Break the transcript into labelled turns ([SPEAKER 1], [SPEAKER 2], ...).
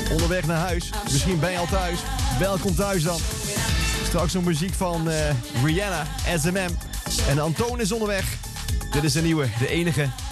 [SPEAKER 1] Onderweg naar huis. Misschien ben je al thuis. Welkom thuis dan. Straks nog muziek van Rihanna, SMM. En Antoon is onderweg. Dit is de nieuwe, de enige